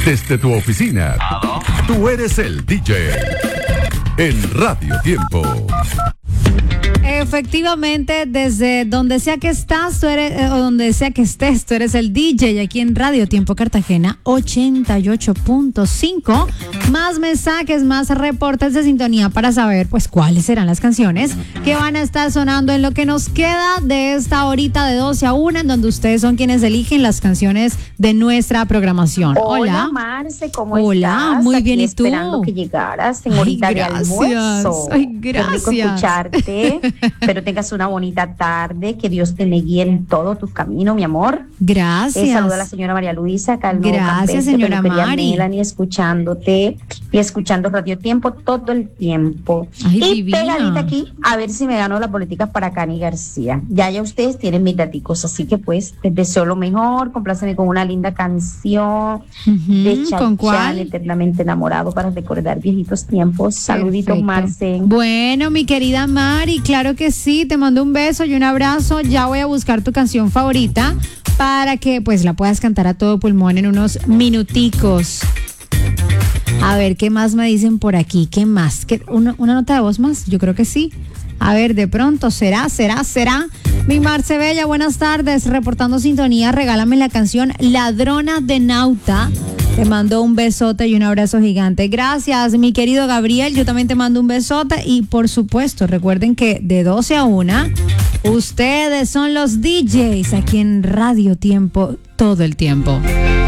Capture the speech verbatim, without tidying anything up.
Desde tu oficina, tú eres el D J en Radio Tiempo. Efectivamente, desde donde sea que estás, tú eres, eh, o donde sea que estés, tú eres el D J aquí en Radio Tiempo Cartagena ochenta y ocho punto cinco. Más mensajes, más reportes de sintonía para saber, pues, cuáles serán las canciones que van a estar sonando en lo que nos queda de esta horita de doce a una, en donde ustedes son quienes eligen las canciones de nuestra programación. Hola, Hola Marce, ¿cómo Hola, estás? Hola, muy Aquí bien, ¿y tú? Esperando que llegaras en horita de almuerzo. Ay, gracias. Qué rico escucharte. Espero tengas una bonita tarde, que Dios te me guíe en todo tu camino, mi amor. Gracias. Eh, saluda a la señora María Luisa, acá al Gracias, señora Mari. Melanie, escuchándote y escuchando Radio Tiempo todo el tiempo. Ay, y divina. pegadita aquí, a ver si me gano las políticas para Cani García. Ya ya ustedes tienen mis daticos, así que pues les deseo lo mejor, compláceme con una linda canción uh-huh. de ¿Con cuál? Chayanne, Eternamente Enamorado, para recordar viejitos tiempos. Saluditos, Perfecto. Marce. Bueno, mi querida Mari, claro que sí, te mando un beso y un abrazo. Ya voy a buscar tu canción favorita para que pues la puedas cantar a todo pulmón en unos minuticos. A ver, ¿qué más me dicen por aquí? ¿Qué más? ¿Qué, una, ¿Una nota de voz más? Yo creo que sí. A ver, de pronto, ¿será? ¿Será? ¿Será? Mi Marce Bella, buenas tardes. Reportando sintonía, regálame la canción Ladrona de Nauta. Te mando un besote y un abrazo gigante. Gracias, mi querido Gabriel. Yo también te mando un besote. Y por supuesto, recuerden que de doce a una, ustedes son los D Js aquí en Radio Tiempo todo el tiempo.